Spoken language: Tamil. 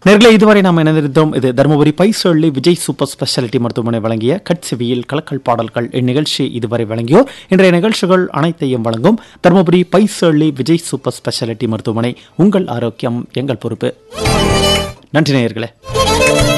நேர்களே, இதுவரை நாம் இணைந்திருந்தோம். இது தருமபுரி பைசொல்லி விஜய் சூப்பர் ஸ்பெஷாலிட்டி மருத்துவமனை வழங்கிய கட்செவியில் கலக்கல் பாடல்கள். இந்நிகழ்ச்சி இதுவரை வழங்கியோர். இன்றைய நிகழ்ச்சிகள் அனைத்தையும் வழங்கும் தருமபுரி பைசொல்லி விஜய் சூப்பர் ஸ்பெஷாலிட்டி மருத்துவமனை. உங்கள் ஆரோக்கியம் எங்கள் பொறுப்பு. நன்றி நேயர்களே.